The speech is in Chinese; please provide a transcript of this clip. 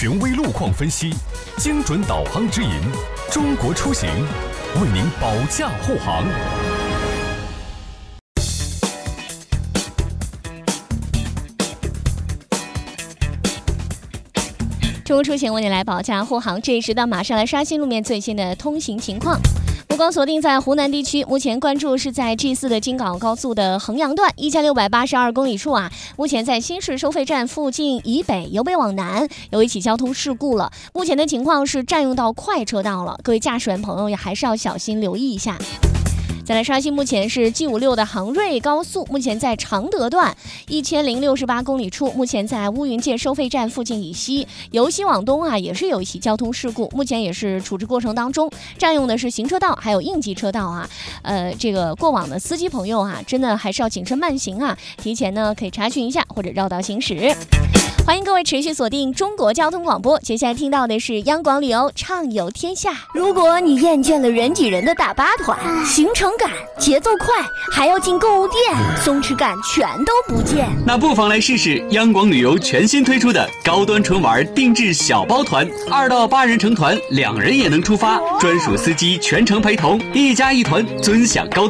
权威路况分析，精准导航指引，中国出行为您保驾护航。 中国出行为你来保驾护航，这一时段马上来刷新路面最新的通行情况。目光锁定在湖南地区，目前关注是在 G4 的京港高速的衡阳段1682公里处啊，目前在新市收费站附近以北由北往南有一起交通事故了，目前的情况是占用到快车道了，各位驾驶员朋友也还是要小心留意一下。再来刷新，目前是 G56的杭瑞高速，目前在常德段1068公里处，目前在乌云界收费站附近以西，由西往东啊，也是有一起交通事故，目前也是处置过程当中，占用的是行车道还有应急车道啊，这个过往的司机朋友啊，真的还是要谨慎慢行啊，提前呢可以查询一下或者绕道行驶。欢迎各位持续锁定中国交通广播，接下来听到的是央广旅游畅游天下。如果你厌倦了人挤人的大巴团，行程赶、节奏快，还要进购物店，松弛感全都不见， 那不妨来试试央广旅游全新推出的高端纯玩定制小包团，2到8人成团，2人也能出发，专属司机全程陪同，1加1团尊享高端。